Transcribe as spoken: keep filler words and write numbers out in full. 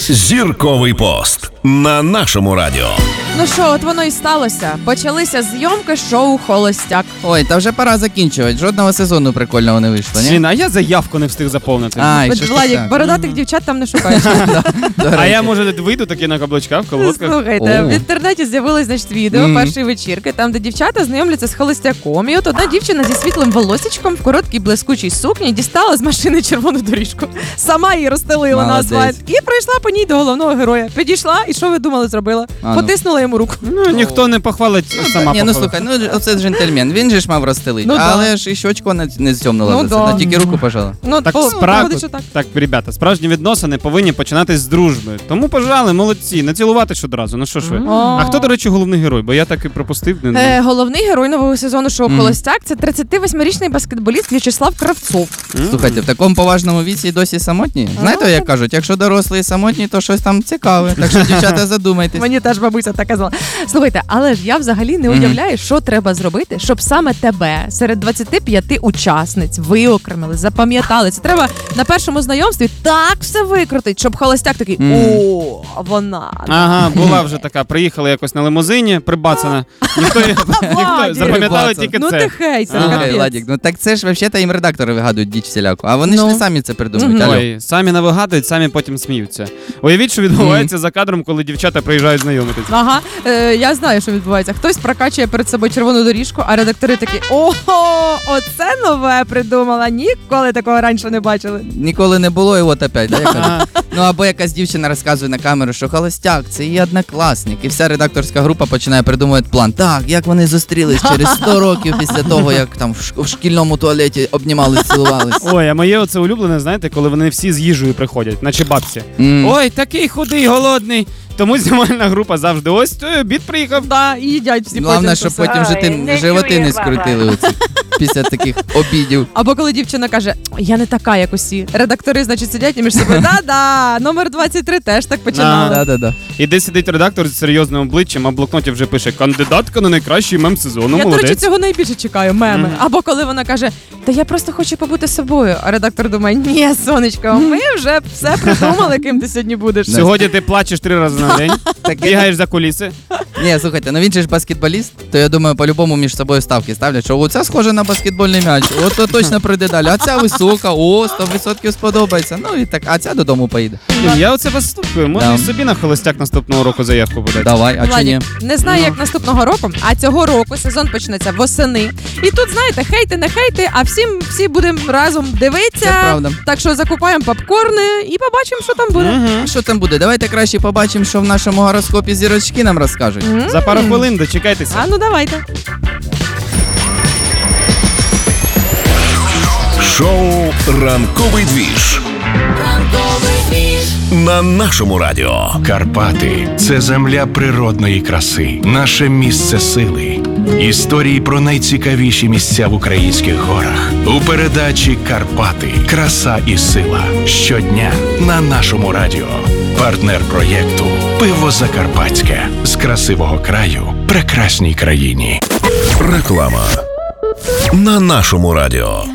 Зірковий пост на нашому радіо. Ну що, от воно і сталося. Почалися зйомки шоу «Холостяк». Ой, та вже пора закінчувати. Жодного сезону прикольного не вийшло, ні? Свіна, а я заявку не встиг заповнити. Ай, що ж Владик, так? бородатих дівчат там не шукаєш. А я, може, вийду таки на каблучках, в колодках? Слухайте, О. в інтернеті з'явилось, значить, відео Мгм. першої вечірки, там, де дівчата знайомляться з холостяком. І от одна дівчина зі світлим волосічком в короткій блискучій сукні дістала з машини червону доріжку. Сама її розстелила на Молодець. асфальт і прийшла по ній до головного героя. Підійшла, і що ви думали зробила? А ну. Потиснула йому руку. Ну, ніхто не похвалить, сама Ні, ну похвалить. слухай, ну оце джентльмен, він же ж мав розстелити, Ну, да. але ж і щочку не, не зтьомнула Ну, за це, да. вона тільки руку пожала. Ну, Так, по- справді, виходить, що так. так, ребята, справжні відносини повинні починатись з дружби. Тому, пожали, молодці, не цілуватись одразу. Ну що ж ви? О. А хто, до речі, головний герой? Бо я так і пропустив. Не- Е, головний герой нового сезону шоу Мгм. «Холостяк» – це тридцятивосьмирічний баскетболіст В'ячеслав Кравцов. М? Слухайте, в такому поважному віці і досі самотні? Знаєте, як кажуть, якщо дорослі і самотні, то щось там цікаве. Так що, дівчата, задумайтесь. Мені теж бабуся так казала. Слухайте, але ж я взагалі не Мгм. уявляю, що треба зробити, щоб саме тебе серед двадцяти п'яти учасниць виокремили, запам'ятали. Це треба на першому знайомстві так все викрутить, щоб холостяк такий: Мгм. о, вона. Ага, була вже така. Приїхала якось на лимузині, прибацана. Ніхто, ніхто запам'ятали Прибацана. тільки Ну це. ти хейцер, Слухай, капець. Владик, ну так це ж взагалі їм редактори вигадують діч всіляку, а вони ж Ну. не самі це придумують. Мгм. Алло. Ой, самі не вигадують, самі потім сміються. Уявіть, що відбувається за кадром, коли дівчата приїжджають знайомитись. Ага, е, я знаю, що відбувається. Хтось прокачує перед собою червону доріжку, а редактори такі: ого, оце нове придумала. Ніколи такого раніше не бачили. Ніколи не було, і от опять, да, я кажу. Ага. Ну або якась дівчина розказує на камеру, що холостяк, це її однокласник, і вся редакторська група починає придумувати план. Так, як вони зустрілись через сто років після того, як там в шк- в шкільному туалеті обнімались, цілувались. Ой, а моє оце улюблене, знаєте, коли вони всі з їжею приходять, наче бабці. М. Ой, такий худий, голодний. Тому знімальна група завжди. Ось той обід приїхав. Да, і їдять всі Головне, потім. щоб це все. потім жити, Ой, не животи чує не баба. скрутили оці, після таких обідів. Або коли дівчина каже: я не така, як усі. Редактори, значить, сидять і між собою: да-да, номер двадцять три теж так починали. Да-да-да. І де сидить редактор з серйозним обличчям, а в блокноті вже пише кандидатка на найкращий мем сезону. Я, до речі, Молодець. цього найбільше чекаю, меми. Мгм. Або коли вона каже: та я просто хочу побути собою. А редактор думає: ні, сонечко, ми вже все придумали, ким ти сьогодні будеш. Сьогодні ти плачеш три рази на день, Так, бігаєш за куліси. ні, слухайте, ну він же ж баскетболіст, то я думаю, по-любому між собою ставки ставлять, що оця схожа на баскетбольний м'яч, от то точно пройде далі, а ця висока, о, сто відсотків сподобається. Ну і так, а ця додому поїде. Блін, Я оце вас слухаю. Можна Да. і собі на холостяк наступного року заявку подати. Давай, а чи ні? Владик, не знаю, як наступного року, а цього року сезон почнеться восени. І тут, знаєте, хейти, не хейти, а всім всі будемо разом дивитися. Це правда. Так що закупаємо попкорни і побачимо, що там буде. Мгм. Що там буде? Давайте краще побачимо, що в нашому гороскопі зірочки нам розкажуть. М. За пару хвилин дочекайтеся. А ну давайте. Шоу «Ранковий двіж» на нашому радіо. Карпати – це земля природної краси, наше місце сили. Історії про найцікавіші місця в українських горах. У передачі «Карпати. Краса і сила». Щодня на нашому радіо. Партнер проєкту «Пиво Закарпатське». З красивого краю прекрасній країні. Реклама на нашому радіо.